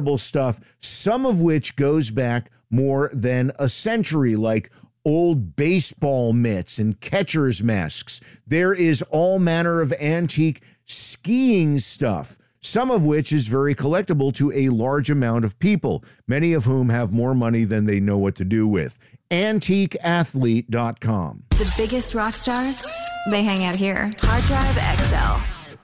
collectible stuff, some of which goes back more than a century, like old baseball mitts and catcher's masks. There is all manner of antique skiing stuff, some of which is very collectible to a large amount of people, many of whom have more money than they know what to do with. AntiqueAthlete.com. The biggest rock stars, they hang out here. Hard Drive XL.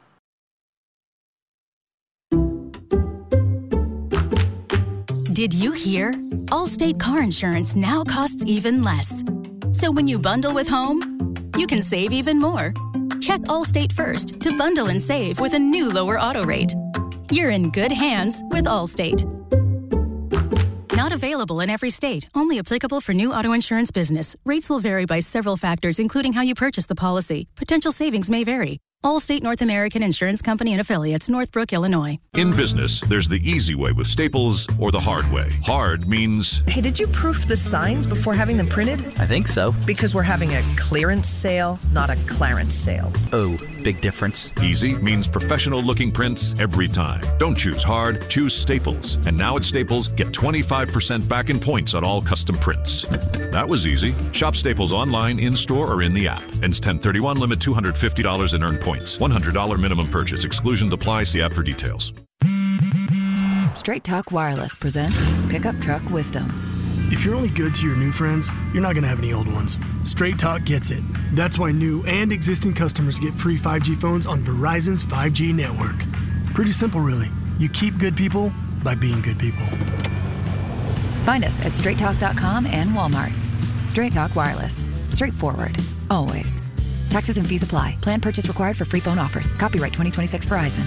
Did you hear? Allstate car insurance now costs even less. So when you bundle with home, you can save even more. Check Allstate first to bundle and save with a new lower auto rate. You're in good hands with Allstate. Not available in every state. Only applicable for new auto insurance business. Rates will vary by several factors, including how you purchase the policy. Potential savings may vary. Allstate North American Insurance Company and Affiliates, Northbrook, Illinois. In business, there's the easy way with Staples or the hard way. Hard means... Hey, did you proof the signs before having them printed? I think so. Because we're having a clearance sale, not a clarence sale. Oh, big difference. Easy means professional-looking prints every time. Don't choose hard, choose Staples. And now at Staples, get 25% back in points on all custom prints. That was easy. Shop Staples online, in-store, or in the app. Ends 10/31, limit $250 in earned points. $100 minimum purchase. Exclusions apply. See app for details. Straight Talk Wireless presents Pickup Truck Wisdom. If you're only good to your new friends, you're not going to have any old ones. Straight Talk gets it. That's why new and existing customers get free 5G phones on Verizon's 5G network. Pretty simple, really. You keep good people by being good people. Find us at straighttalk.com and Walmart. Straight Talk Wireless. Straightforward. Always. Taxes and fees apply. Plan purchase required for free phone offers. Copyright 2026 Verizon.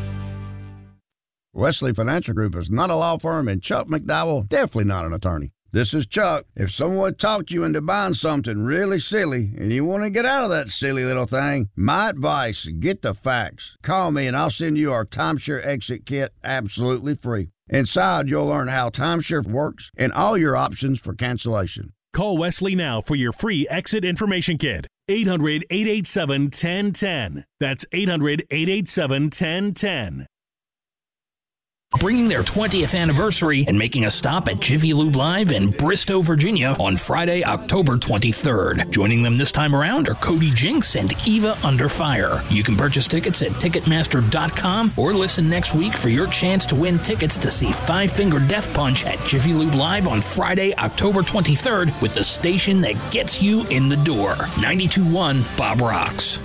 Wesley Financial Group is not a law firm, and Chuck McDowell definitely not an attorney. This is Chuck. If someone talked you into buying something really silly and you want to get out of that silly little thing, my advice, get the facts. Call me and I'll send you our timeshare exit kit absolutely free. Inside, you'll learn how timeshare works and all your options for cancellation. Call Wesley now for your free exit information kit. 800-887-1010. That's 800-887-1010. Bringing their 20th anniversary and making a stop at Jiffy Lube Live in Bristow, Virginia on Friday, October 23rd. Joining them this time around are Cody Jinks and Eva Under Fire. You can purchase tickets at Ticketmaster.com or listen next week for your chance to win tickets to see Five Finger Death Punch at Jiffy Lube Live on Friday, October 23rd with the station that gets you in the door. 92.1 Bob Rocks.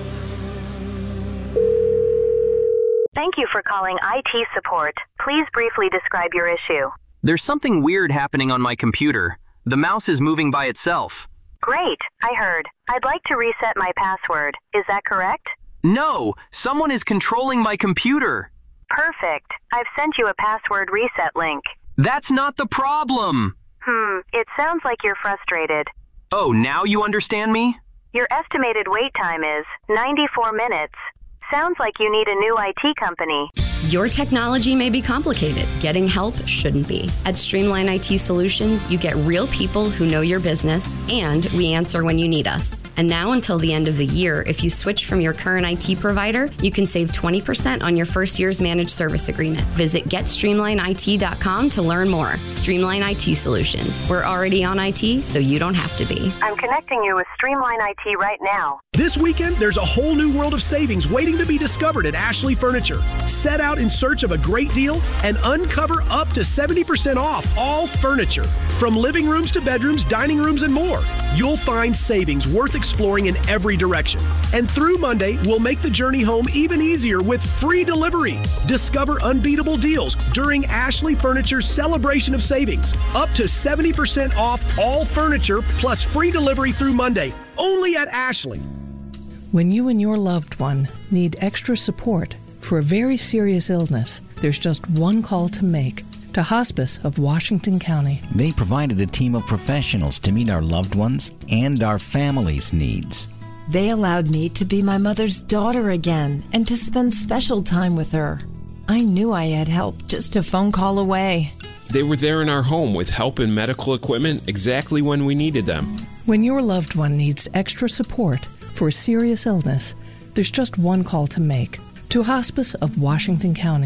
Thank you for calling IT support. Please briefly describe your issue. There's something weird happening on my computer. The mouse is moving by itself. Great, I heard. I'd like to reset my password. Is that correct? No, someone is controlling my computer. Perfect. I've sent you a password reset link. That's not the problem. It sounds like you're frustrated. Oh, now you understand me? Your estimated wait time is 94 minutes. Sounds like you need a new IT company. Your technology may be complicated. Getting help shouldn't be. At Streamline IT Solutions, you get real people who know your business, and we answer when you need us. And now until the end of the year, if you switch from your current IT provider, you can save 20% on your first year's managed service agreement. Visit GetStreamlineIT.com to learn more. Streamline IT Solutions. We're already on IT, so you don't have to be. I'm connecting you with Streamline IT right now. This weekend, there's a whole new world of savings waiting to be discovered at Ashley Furniture. Set out in search of a great deal and uncover up to 70% off all furniture. From living rooms to bedrooms, dining rooms, and more. You'll find savings worth exploring in every direction. And through Monday, we'll make the journey home even easier with free delivery. Discover unbeatable deals during Ashley Furniture's celebration of savings. Up to 70% off all furniture plus free delivery through Monday. Only at Ashley. When you and your loved one need extra support for a very serious illness, there's just one call to make to Hospice of Washington County. They provided a team of professionals to meet our loved ones and our family's needs. They allowed me to be my mother's daughter again and to spend special time with her. I knew I had help just a phone call away. They were there in our home with help and medical equipment exactly when we needed them. When your loved one needs extra support for a serious illness, there's just one call to make to Hospice of Washington County.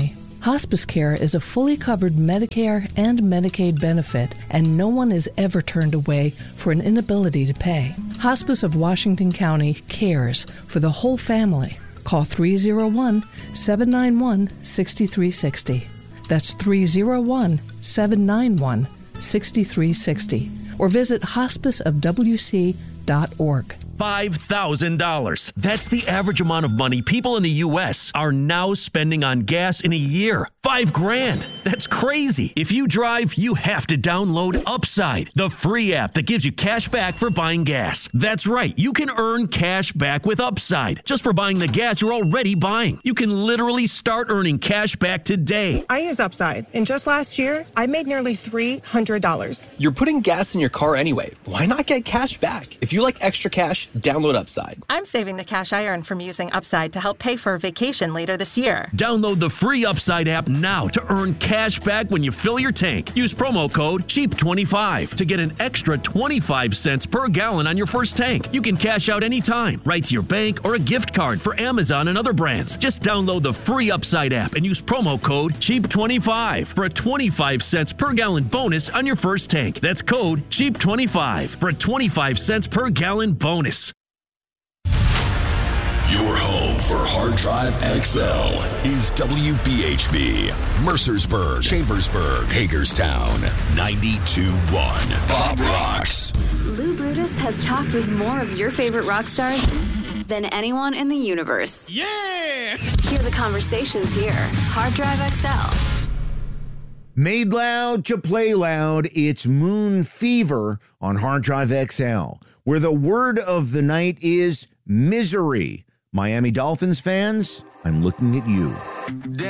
Hospice care is a fully covered Medicare and Medicaid benefit, and no one is ever turned away for an inability to pay. Hospice of Washington County cares for the whole family. Call 301-791-6360. That's 301-791-6360. Or visit hospiceofwc.org. $5,000. That's the average amount of money people in the U.S. are now spending on gas in a year. $5,000. That's crazy. If you drive, you have to download Upside, the free app that gives you cash back for buying gas. That's right. You can earn cash back with Upside just for buying the gas you're already buying. You can literally start earning cash back today. I use Upside, and just last year, I made nearly $300. You're putting gas in your car anyway. Why not get cash back? If you like extra cash, download Upside. I'm saving the cash I earn from using Upside to help pay for a vacation later this year. Download the free Upside app now to earn cash back when you fill your tank. Use promo code CHEAP25 to get an extra 25 cents per gallon on your first tank. You can cash out anytime, right to your bank or a gift card for Amazon and other brands. Just download the free Upside app and use promo code CHEAP25 for a 25 cents per gallon bonus on your first tank. That's code CHEAP25 for a 25 cents per gallon bonus. Your home for Hard Drive XL is WBHB, Mercersburg, Chambersburg, Hagerstown, 92.1. Bob Rocks. Lou Brutus has talked with more of your favorite rock stars than anyone in the universe. Yeah! Hear the conversations here. Hard Drive XL. Made loud to play loud, it's Moon Fever on Hard Drive XL, where the word of the night is misery. Miami Dolphins fans, I'm looking at you.